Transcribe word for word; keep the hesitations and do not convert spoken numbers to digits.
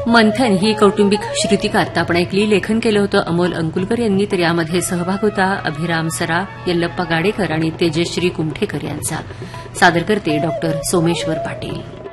मंथन ही कौटुंबिक श्रुतिका आता आपण ऐकली. लेखन केलं होतं अमोल अंकुलकर यांनी, तर यामध्ये सहभाग होता अभिराम सरा, यल्लप्पा गाडेकर आणि तेजश्री कुमठेकर यांचा. सादर करते डॉक्टर सोमेश्वर पाटील.